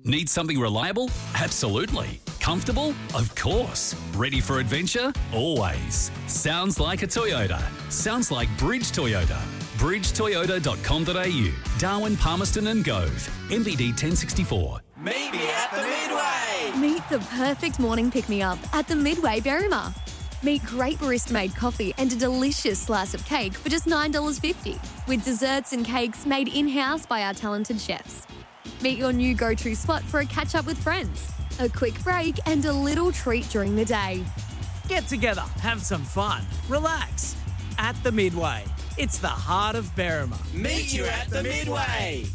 Need something reliable? Absolutely. Comfortable? Of course. Ready for adventure? Always. Sounds like a Toyota. Sounds like Bridge Toyota. bridgetoyota.com.au. Darwin, Palmerston and Gove. MVD 1064. Maybe at the Midway. Meet the perfect morning pick-me-up at the Midway Berrima. Meet great barista-made coffee and a delicious slice of cake for just $9.50, with desserts and cakes made in-house by our talented chefs. Meet your new go-to spot for a catch-up with friends, a quick break and a little treat during the day. Get together, have some fun, relax. At the Midway. It's the heart of Berrima. Meet you at the Midway.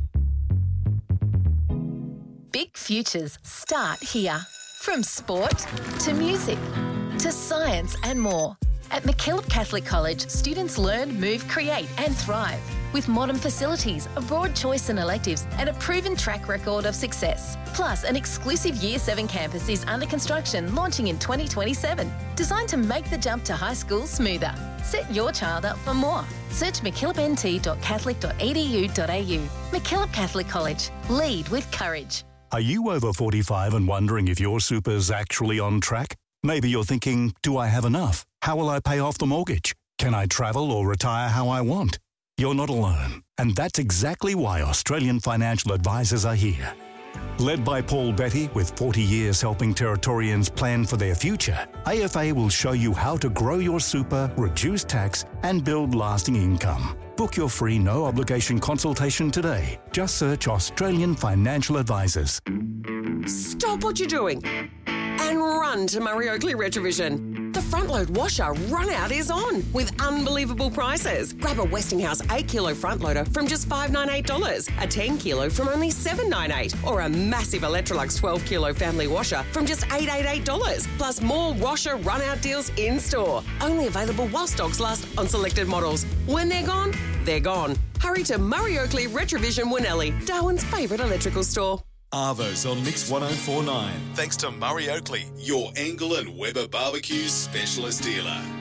Big futures start here. From sport to music to science and more. At MacKillop Catholic College, students learn, move, create and thrive. With modern facilities, a broad choice in electives and a proven track record of success. Plus, an exclusive Year 7 campus is under construction, launching in 2027. Designed to make the jump to high school smoother. Set your child up for more. Search mckillopnt.catholic.edu.au. MacKillop Catholic College. Lead with courage. Are you over 45 and wondering if your super's actually on track? Maybe you're thinking, do I have enough? How will I pay off the mortgage? Can I travel or retire how I want? You're not alone. And that's exactly why Australian Financial Advisors are here. Led by Paul Betty, with 40 years helping Territorians plan for their future, AFA will show you how to grow your super, reduce tax and build lasting income. Book your free no-obligation consultation today. Just search Australian Financial Advisors. Stop what you're doing and run to Murray Oakley Retrovision. The front load washer run out is on with unbelievable prices. Grab a Westinghouse 8 kilo front loader from just $598, a 10 kilo from only $798, or a massive Electrolux 12 kilo family washer from just $888. Plus more washer run out deals in store. Only available while stocks last on selected models. When they're gone, they're gone. Hurry to Murray Oakley Retrovision Winnelli, Darwin's favourite electrical store. Arvo's on Mix 104.9. Thanks to Murray Oakley, your Angle and Weber Barbecues specialist dealer.